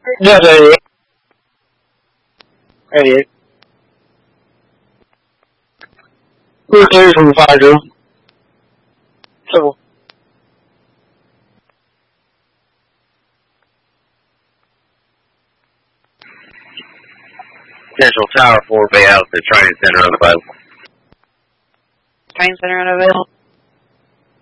Yes, 88. 88. Who's there from 5-0? Civil. Central Tower 4 Bay out at the training center unavailable. Training center unavailable.